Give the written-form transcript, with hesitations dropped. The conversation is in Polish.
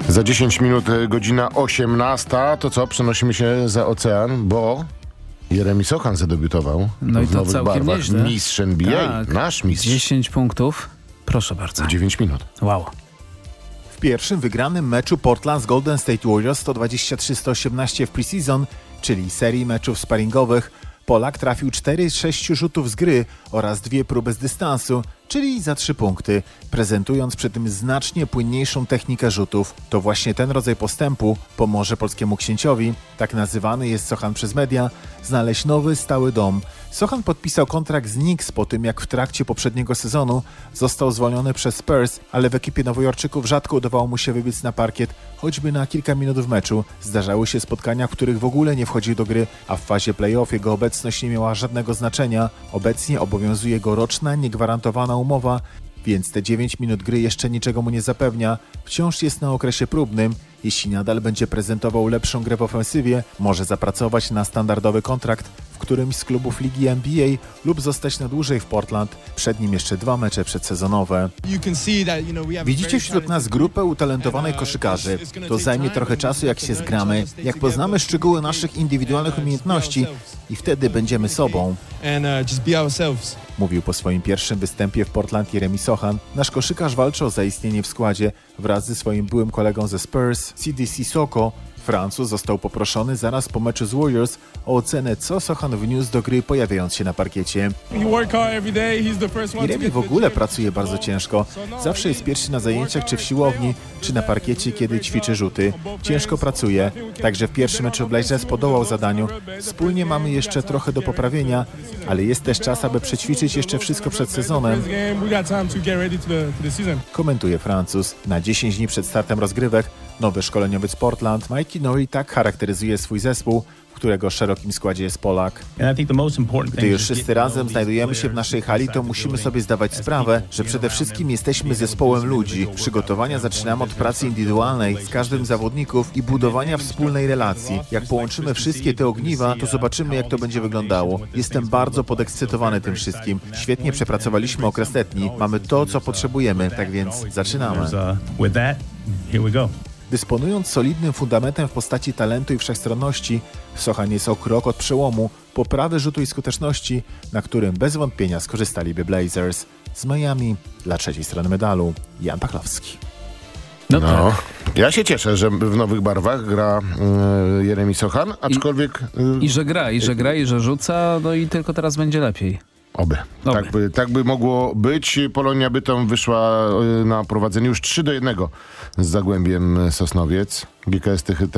Za 10 minut godzina 18. To co? Przenosimy się za ocean, bo Jeremi Sochan zadebiutował No i w to nowych całkiem barwach. nieźle. Mistrz NBA, Tak. nasz mistrz. 10 punktów. Proszę bardzo. W 9 minut. Wow. W pierwszym wygranym meczu Portland z Golden State Warriors 123-118 w preseason, czyli serii meczów sparingowych, Polak trafił 4 z 6 rzutów z gry oraz 2 próby z dystansu, czyli za 3 punkty, prezentując przy tym znacznie płynniejszą technikę rzutów. To właśnie ten rodzaj postępu pomoże polskiemu księciowi, tak nazywany jest Sochan przez media, znaleźć nowy, stały dom. Sochan podpisał kontrakt z Knicks po tym, jak w trakcie poprzedniego sezonu został zwolniony przez Spurs, ale w ekipie Nowojorczyków rzadko udawało mu się wybiec na parkiet, choćby na kilka minut w meczu. Zdarzały się spotkania, w których w ogóle nie wchodził do gry, a w fazie play-off jego obecność nie miała żadnego znaczenia. Obecnie obowiązuje go roczna, niegwarantowana umowa, więc te 9 minut gry jeszcze niczego mu nie zapewnia. Wciąż jest na okresie próbnym. Jeśli nadal będzie prezentował lepszą grę w ofensywie, może zapracować na standardowy kontrakt w którymś z klubów ligi NBA lub zostać na dłużej w Portland. Przed nim jeszcze 2 mecze przedsezonowe. Widzicie wśród nas grupę utalentowanych koszykarzy. To zajmie trochę czasu, jak się zgramy, jak poznamy szczegóły naszych indywidualnych umiejętności i wtedy będziemy sobą. Mówił po swoim pierwszym występie w Portland Jeremi Sochan. Nasz koszykarz walczy o zaistnienie w składzie wraz ze swoim byłym kolegą ze Spurs, Sidi Sissoko. Francuz został poproszony zaraz po meczu z Warriors o ocenę, co Sochan wniósł do gry, pojawiając się na parkiecie. Jeremi w ogóle pracuje bardzo ciężko. Zawsze jest pierwszy na zajęciach, czy w siłowni, czy na parkiecie, kiedy ćwiczy rzuty. Ciężko pracuje. Także w pierwszym meczu Blazers podołał zadaniu. Wspólnie mamy jeszcze trochę do poprawienia, ale jest też czas, aby przećwiczyć jeszcze wszystko przed sezonem. Komentuje Francuz. Na 10 dni przed startem rozgrywek nowy szkoleniowiec Portland, Mikey Nori, tak charakteryzuje swój zespół, w którego szerokim składzie jest Polak. Gdy już wszyscy razem znajdujemy się w naszej hali, to musimy sobie zdawać sprawę, że przede wszystkim jesteśmy zespołem ludzi. Przygotowania zaczynamy od pracy indywidualnej z każdym z zawodników i budowania wspólnej relacji. Jak połączymy wszystkie te ogniwa, to zobaczymy, jak to będzie wyglądało. Jestem bardzo podekscytowany tym wszystkim. Świetnie przepracowaliśmy okres letni. Mamy to, co potrzebujemy, tak więc zaczynamy. Dysponując solidnym fundamentem w postaci talentu i wszechstronności, Sochan jest o krok od przełomu, poprawy rzutu i skuteczności, na którym bez wątpienia skorzystaliby Blazers. Z Miami dla trzeciej strony medalu Jan Pachlowski. No tak. Ja się cieszę, że w nowych barwach gra Jeremi Sochan, aczkolwiek... I że gra, i że rzuca, no i tylko teraz będzie lepiej. Oby. Tak by mogło być. Polonia Bytom wyszła na prowadzenie już 3-1 z Zagłębiem Sosnowiec. GKS Tychy